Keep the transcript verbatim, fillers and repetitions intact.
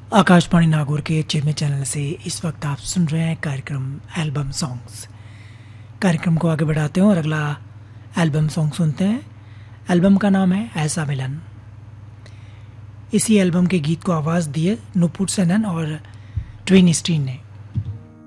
आकाशवाणी नागौर के चिन्मय चैनल से इस वक्त आप सुन रहे हैं कार्यक्रम एल्बम सॉन्ग्स। कार्यक्रम को आगे बढ़ाते हैं और अगला एल्बम सॉन्ग सुनते हैं। एल्बम का नाम है ऐसा मिलन। इसी एल्बम के गीत को आवाज़ दी है नुपुर सेनन और ट्विन स्टीन ने।